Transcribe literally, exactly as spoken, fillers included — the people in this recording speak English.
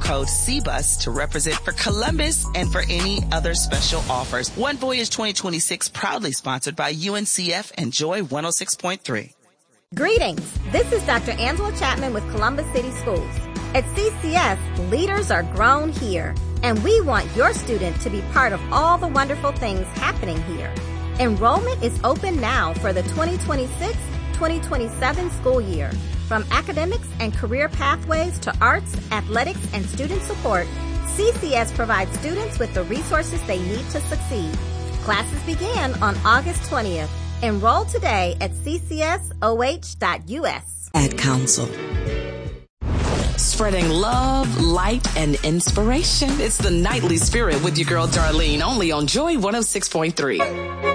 code C B U S to represent for Columbus and for any other special offers. One Voyage twenty twenty-six proudly sponsored by U N C F and Joy one oh six point three. Greetings. This is Doctor Angela Chapman with Columbus City Schools. At C C S, leaders are grown here, and we want your student to be part of all the wonderful things happening here. Enrollment is open now for the twenty twenty-six twenty twenty-seven school year. From academics and career pathways to arts, athletics, and student support, C C S provides students with the resources they need to succeed. Classes begin on August twentieth. Enroll today at c c s o h dot u s. Ad Council. Spreading love, light, and inspiration. It's the Nightly Spirit with your girl Darlene, only on Joy one oh six point three.